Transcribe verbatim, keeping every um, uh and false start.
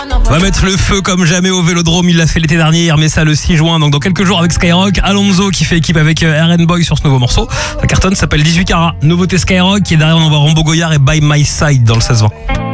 On va mettre le feu comme jamais au Vélodrome, il l'a fait l'été dernier, il remet ça le six juin, donc dans quelques jours avec Skyrock. Alonso qui fait équipe avec R N Boy sur ce nouveau morceau. La cartonne s'appelle dix-huit carats, nouveauté Skyrock, qui est derrière on envoie Rambo Goyard et By My Side dans le seize vingt.